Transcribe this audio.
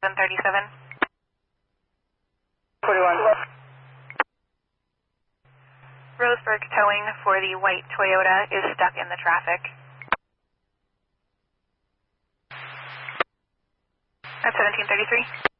737. 41. Roseburg towing for the white Toyota is stuck in the traffic. At 1733.